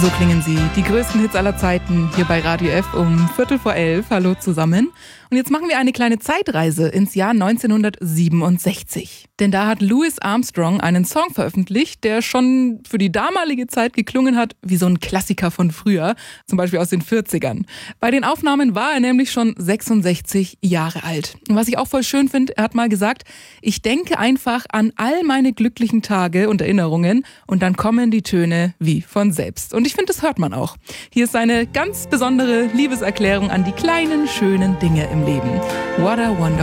So klingen sie, die größten Hits aller Zeiten, hier bei Radio F um 11:15. Hallo zusammen. Und jetzt machen wir eine kleine Zeitreise ins Jahr 1967. Denn da hat Louis Armstrong einen Song veröffentlicht, der schon für die damalige Zeit geklungen hat wie so ein Klassiker von früher, zum Beispiel aus den 40ern. Bei den Aufnahmen war er nämlich schon 66 Jahre alt. Und was ich auch voll schön finde, er hat mal gesagt, ich denke einfach an all meine glücklichen Tage und Erinnerungen und dann kommen die Töne wie von selbst. Und ich finde, das hört man auch. Hier ist seine ganz besondere Liebeserklärung an die kleinen, schönen Dinge im Leben. What a wonderful